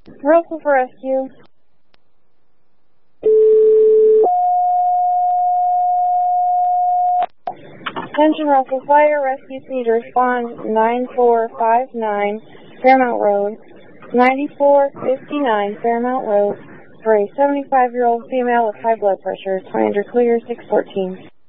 Russell for rescue. Attention Russell Fire, rescues need to respond 9459 Fairmount Road, 9459 Fairmount Road for a 75-year-old female with high blood pressure. 20 under clear, 614.